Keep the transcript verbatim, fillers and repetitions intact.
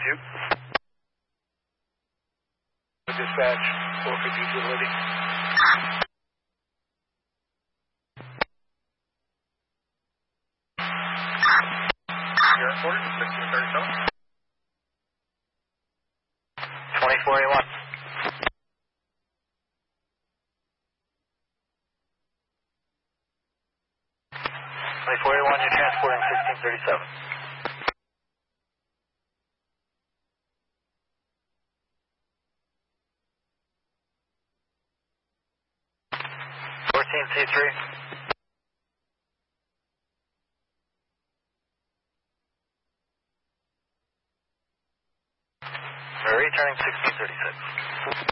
you. Dispatch, four fifty-two Liddy. Airport, sixteen thirty-seven. twenty-four eighty-one. twenty-four eighty-one, you're transporting sixteen thirty-seven. fourteen C three. We're returning sixteen thirty-six.